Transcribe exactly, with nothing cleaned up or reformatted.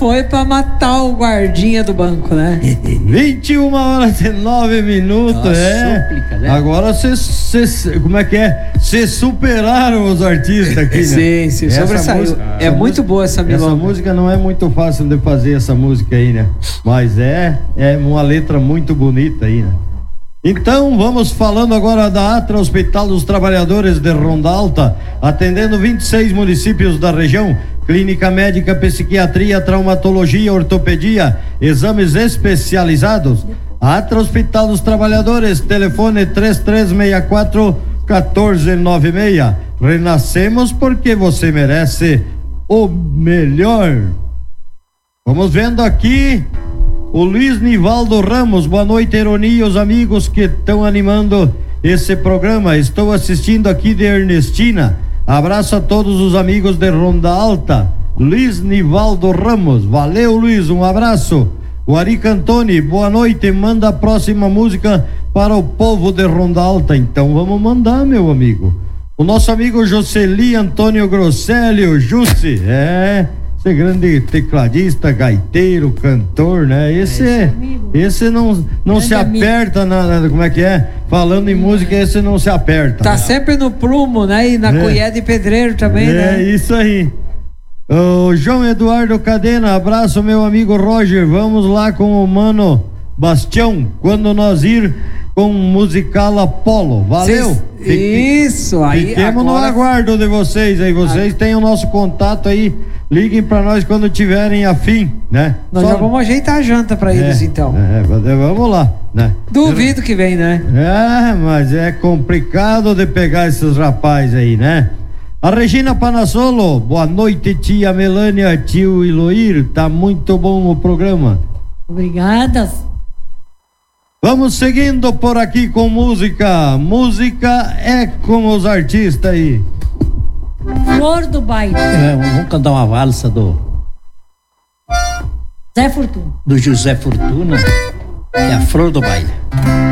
foi pra matar o guardinha do banco, né? vinte e uma horas e nove minutos, Nossa, é. súplica, né? Agora vocês, como é que é? Vocês superaram os artistas aqui, né? Sim, sim, Essa sobressaiu. música- É essa muito música- boa essa milonga. Essa música não é muito fácil de fazer, essa música aí, né? Mas é, é uma letra muito bonita aí, né? Então, vamos falando agora da Atra Hospital dos Trabalhadores de Ronda Alta, atendendo vinte e seis municípios da região, clínica médica, psiquiatria, traumatologia, ortopedia, exames especializados. Atra Hospital dos Trabalhadores, telefone três três seis quatro, um quatro nove seis. Renascemos porque você merece o melhor. Vamos vendo aqui o Luiz Nivaldo Ramos. Boa noite, Ironia, e os amigos que estão animando esse programa. Estou assistindo aqui de Ernestina. Abraço a todos os amigos de Ronda Alta. Luiz Nivaldo Ramos. Valeu, Luiz, um abraço. O Ari Cantoni, boa noite. Manda a próxima música para o povo de Ronda Alta. Então vamos mandar, meu amigo. O nosso amigo Jocely Antônio Grosselli, o Jussi, é... esse grande tecladista, gaiteiro, cantor, né? Esse, é, esse não, não se aperta na, na, como é que é? Falando em música, esse não se aperta. Tá né? sempre no prumo, né? E na É. colher de pedreiro também, é, né? É isso aí. O João Eduardo Cadena, abraço meu amigo Roger, vamos lá com o Mano Bastião, quando nós ir com o musical Apolo, valeu? Cês- Isso, aí Fiquemos no agora... aguardo de vocês aí, vocês têm o nosso contato aí, liguem pra nós quando tiverem afim, né? Nós Só- já vamos ajeitar a janta pra eles, É, então. é, vamos lá, né? Duvido que vem, né? É, mas é complicado de pegar esses rapazes aí, né? A Regina Panassolo, boa noite, tia Melânia, tio Iloir, tá muito bom o programa. Obrigada. Vamos seguindo por aqui com música, música é com os artistas aí. Flor do baile. É, vamos cantar uma valsa do, Zé Fortuna. do José Fortuna, que é a Flor do Baile.